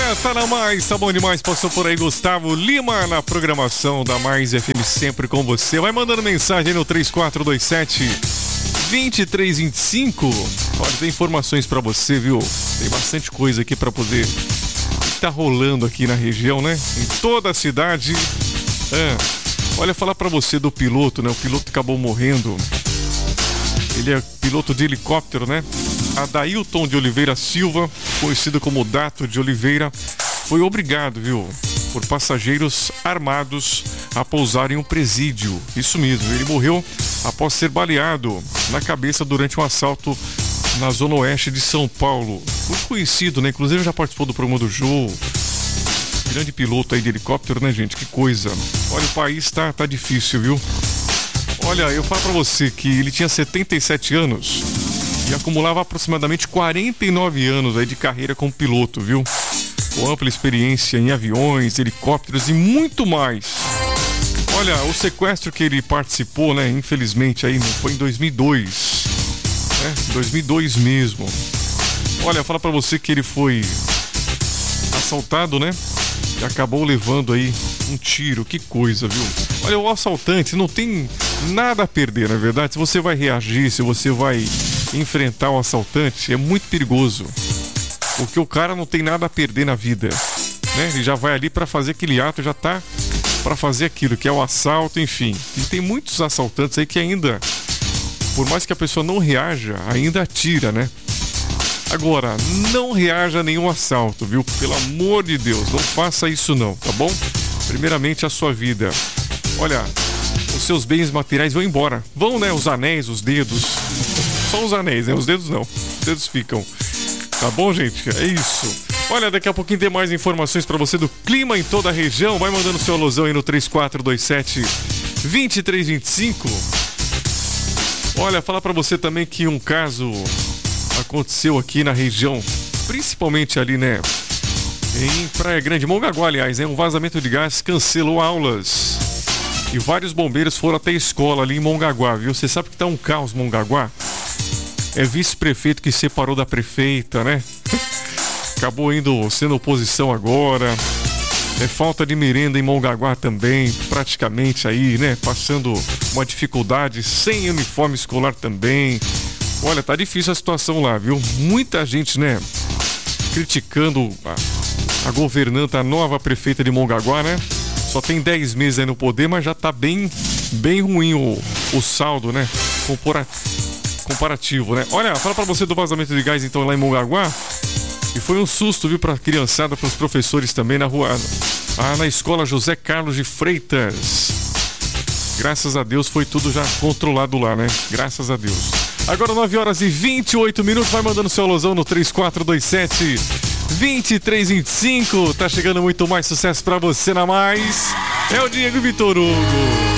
Olha, tá na Mais, tá bom demais. Passou por aí Gustavo Lima na programação da Mais FM, sempre com você. Vai mandando mensagem aí no 3427-2325. Olha, tem informações pra você, viu? Tem bastante coisa aqui pra poder... tá rolando aqui na região, né? Em toda a cidade. Olha, falar pra você do piloto, né? O piloto acabou morrendo. Ele é piloto de helicóptero, né? Adailton de Oliveira Silva, conhecido como Dato de Oliveira, foi obrigado, viu, por passageiros armados a pousar em um presídio. Isso mesmo, ele morreu após ser baleado na cabeça durante um assalto na zona oeste de São Paulo. Muito conhecido, né? Inclusive já participou do programa do Jô. Grande piloto aí de helicóptero, né, gente? Que coisa. Olha, o país tá difícil, viu? Olha, eu falo pra você que ele tinha 77 anos e acumulava aproximadamente 49 anos aí de carreira como piloto, viu? Com ampla experiência em aviões, helicópteros e muito mais. Olha, o sequestro que ele participou, né, infelizmente aí foi em 2002, né? 2002 mesmo. Olha, fala pra você que ele foi assaltado, né? E acabou levando aí um tiro, que coisa, viu? Olha, o assaltante não tem nada a perder, na verdade. Se você vai reagir, se você vai enfrentar o assaltante, é muito perigoso. Porque o cara não tem nada a perder na vida, né? Ele já vai ali pra fazer aquele ato, já tá pra fazer aquilo, que é o assalto, enfim. E tem muitos assaltantes aí que ainda, por mais que a pessoa não reaja, ainda atira, né? Agora, não reaja a nenhum assalto, viu? Pelo amor de Deus, não faça isso não, tá bom? Primeiramente a sua vida. Olha, os seus bens materiais vão embora. Vão, né? Os anéis, os dedos. Só os anéis, né? Os dedos não. Os dedos ficam. Tá bom, gente? É isso. Olha, daqui a pouquinho tem mais informações pra você do clima em toda a região. Vai mandando seu alusão aí no 3427-2325. Olha, falar pra você também que um caso aconteceu aqui na região, principalmente ali, né, em Praia Grande, Mongaguá, aliás, um vazamento de gás cancelou aulas e vários bombeiros foram até a escola ali em Mongaguá, viu? Você sabe que tá um caos Mongaguá? É vice-prefeito que separou da prefeita, né? Acabou sendo oposição agora. É falta de merenda em Mongaguá também, praticamente aí, né, passando uma dificuldade, sem uniforme escolar também. Olha, tá difícil a situação lá, viu? Muita gente, né, criticando a governanta, a nova prefeita de Mongaguá, né? Só tem 10 meses aí no poder, mas já tá bem ruim o saldo, né? Comparativo, né? Olha, fala pra você do vazamento de gás, então, lá em Mongaguá. E foi um susto, viu, pra criançada, pros professores também na rua, na escola José Carlos de Freitas. Graças a Deus foi tudo já controlado lá, né? Graças a Deus. Agora 9h28, vai mandando seu alusão no 3427-2325. Tá chegando muito mais sucesso pra você na Mais. É o Diego Vitor Hugo.